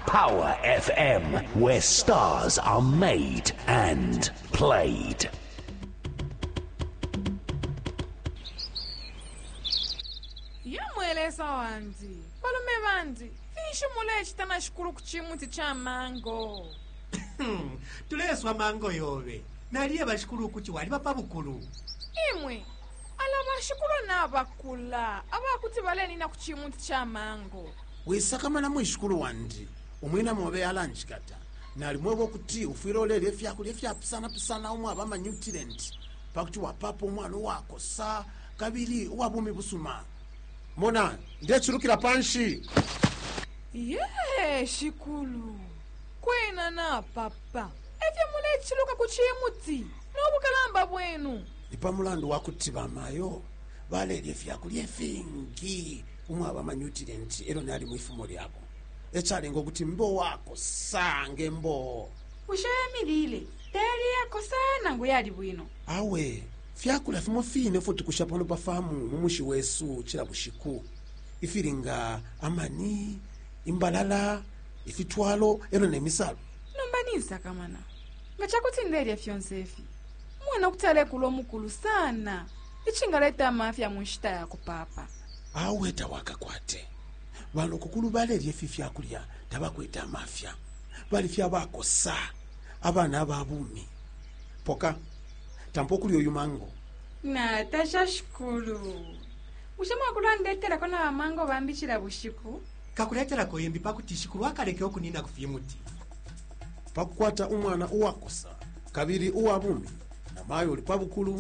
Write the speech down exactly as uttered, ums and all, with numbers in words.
Power F M, where stars are made and played. Yamweleza wanzi balume bandi fisho mulechi tana shikulu kuchimuti cha mango. Tuleswa mango yobe naliye bashikulu kuchi wali bapa bukulu Imwe alaba shikulu na bakula abakuti baleni na kuchimuti cha mango. Wisakama na mwishikulu wandi umwina mobe alanchikata nali mwebo kuti ufirole lefya kulefya pisana pisana umwe abama nutrient pakuti wapapo umwana wako sa kabiri wabumi busuma mona ndechurukira panshi. Ye shikulu kwena na papa efya mulechi luka kuchimuti nobukalamba bwenu Ipamulandu wakuti bamayo bale lefya kulyefingi umwe abama nutrient ero nali mwifumo lyabo echale ngokuti mbo wako sange mbo ushayamilile tayari yako sana nguyali bwino awe fyakula fimo fine futi kushapano pafamu mumushi wesu chila bushiku ifiringa amani imbalala ifitwalo ero nemisalo nombaniza kamana ngachakuti ndeli afyonsefi mwana kutale kulo mukulu sana ichingaleta mafya munshita yako papa awe tawaka kwate bano kukulu bale lyefi fyakulya tabakweta mafya bali fya bako sa abana ababumi poka tampokuli oyu mango na tasha shikulu ushama kulandetera kona mango bambichira bushiku kakuletera koyembi pakuti shikulu akaleke okunina kufimuti pakukwata umwana uwakosa kabiri uwabumi na mayo oli pabukulu